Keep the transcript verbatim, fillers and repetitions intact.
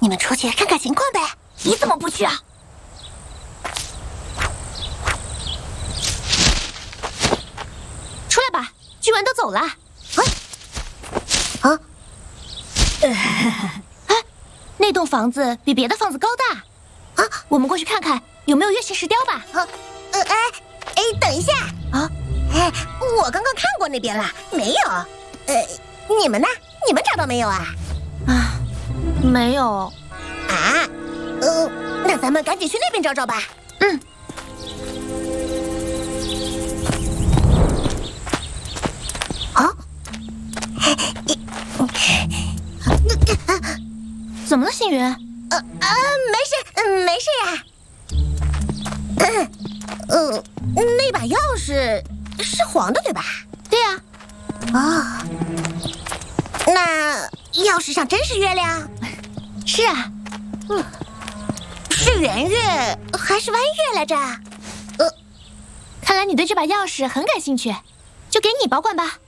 你们出去看看情况呗。 你怎么不去啊？出来吧，巨文都走了。啊啊！ 哎，那栋房子比别的房子高大。啊，我们过去看看有没有月形石雕吧。 啊，呃，哎，哎，等一下啊！ 哎，我刚刚看过那边了，没有。呃，你们呢？你们找到没有啊？ 啊，没有。 啊？呃，那咱们赶紧去那边找找吧。 嗯。 啊？ 怎么了，星云？ 呃呃，没事，嗯，没事呀。嗯，呃，那把钥匙是黄的，对吧？ 对呀。 啊，那钥匙上真是月亮？ 是啊。 嗯，是圆月还是弯月来着？呃， 看来你对这把钥匙很感兴趣，就给你保管吧。